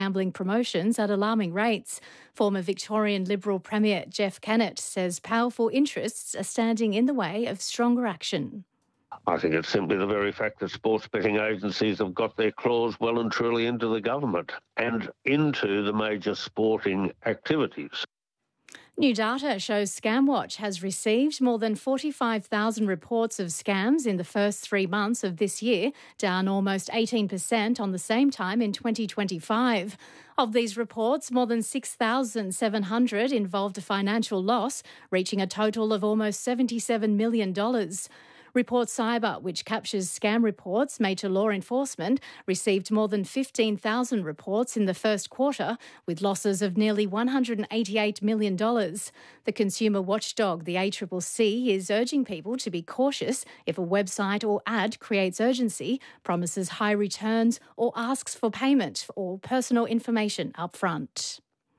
gambling promotions at alarming rates. Former Victorian Liberal Premier Jeff Kennett says powerful interests are standing in the way of stronger action. I think it's simply the very fact that sports betting agencies have got their claws well and truly into the government and into the major sporting activities. New data shows Scamwatch has received more than 45,000 reports of scams in the first 3 months of this year, down almost 18% on the same time in 2025. Of these reports, more than 6,700 involved a financial loss, reaching a total of almost $77 million. Report Cyber, which captures scam reports made to law enforcement, received more than 15,000 reports in the first quarter, with losses of nearly $188 million. The consumer watchdog, the ACCC, is urging people to be cautious if a website or ad creates urgency, promises high returns, or asks for payment or personal information up front.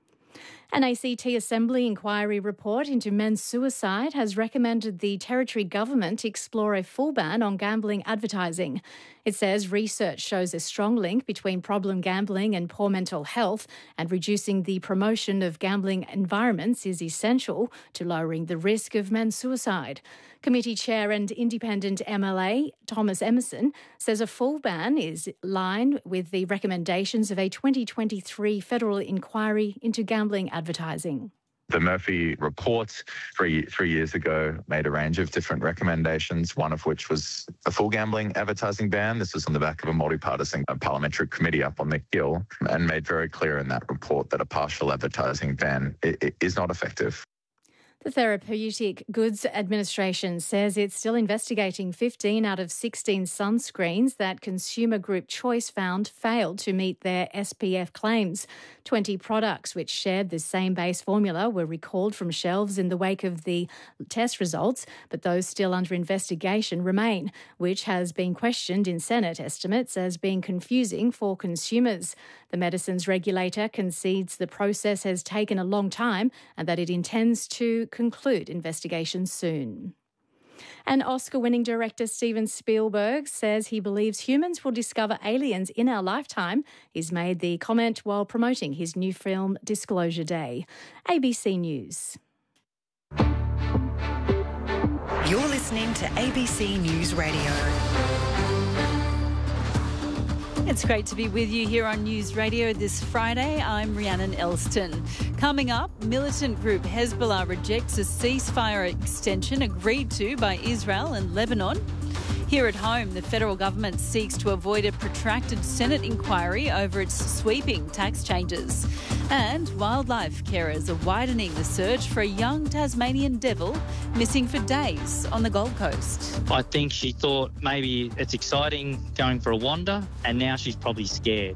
An ACT Assembly inquiry report into men's suicide has recommended the Territory Government explore a full ban on gambling advertising. It says research shows a strong link between problem gambling and poor mental health, and reducing the promotion of gambling environments is essential to lowering the risk of men's suicide. Committee Chair and Independent MLA Thomas Emerson says a full ban is in line with the recommendations of a 2023 federal inquiry into gambling advertising. The Murphy report three years ago made a range of different recommendations, one of which was a full gambling advertising ban. This was on the back of a multi-partisan parliamentary committee up on the Hill, and made very clear in that report that a partial advertising ban is not effective. The Therapeutic Goods Administration says it's still investigating 15 out of 16 sunscreens that Consumer Group Choice found failed to meet their SPF claims. 20 products which shared the same base formula were recalled from shelves in the wake of the test results, but those still under investigation remain, which has been questioned in Senate estimates as being confusing for consumers. The medicines regulator concedes the process has taken a long time and that it intends to conclude investigations soon. And Oscar-winning director Steven Spielberg says he believes humans will discover aliens in our lifetime. He's made the comment while promoting his new film Disclosure Day. ABC News. You're listening to ABC News Radio. It's great to be with you here on News Radio this Friday. I'm Rhiannon Elston. Coming up, militant group Hezbollah rejects a ceasefire extension agreed to by Israel and Lebanon. Here at home, the federal government seeks to avoid a protracted Senate inquiry over its sweeping tax changes. And wildlife carers are widening the search for a young Tasmanian devil missing for days on the Gold Coast. I think she thought maybe it's exciting going for a wander, and now she's probably scared.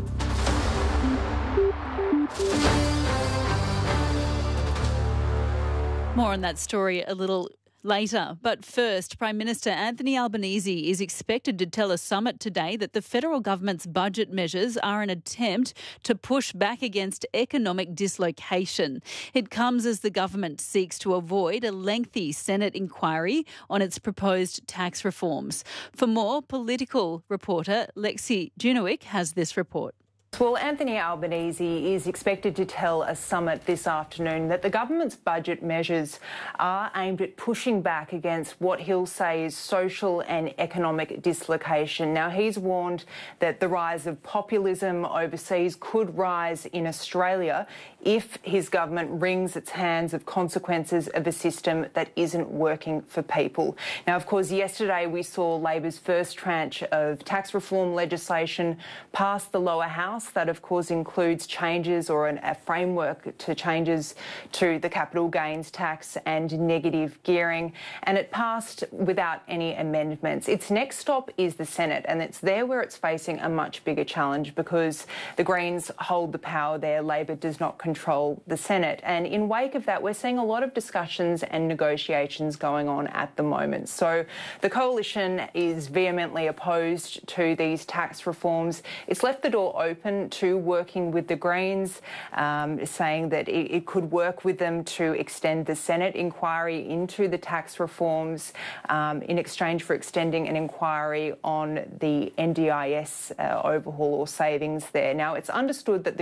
More on that story a little later. But first, Prime Minister Anthony Albanese is expected to tell a summit today that the federal government's budget measures are an attempt to push back against economic dislocation. It comes as the government seeks to avoid a lengthy Senate inquiry on its proposed tax reforms. For more, political reporter Lexi Junowick has this report. Well, Anthony Albanese is expected to tell a summit this afternoon that the government's budget measures are aimed at pushing back against what he'll say is social and economic dislocation. Now, he's warned that the rise of populism overseas could rise in Australia if his government wrings its hands of consequences of a system that isn't working for people. Now, of course, yesterday we saw Labor's first tranche of tax reform legislation pass the lower house. That, of course, includes changes or a framework to changes to the capital gains tax and negative gearing, and it passed without any amendments. Its next stop is the Senate, and it's there where it's facing a much bigger challenge because the Greens hold the power there. Labor does not control the Senate, and in wake of that, we're seeing a lot of discussions and negotiations going on at the moment. So the coalition is vehemently opposed to these tax reforms. It's left the door open open to working with the Greens, saying that it could work with them to extend the Senate inquiry into the tax reforms in exchange for extending an inquiry on the NDIS overhaul or savings there. Now, it's understood that the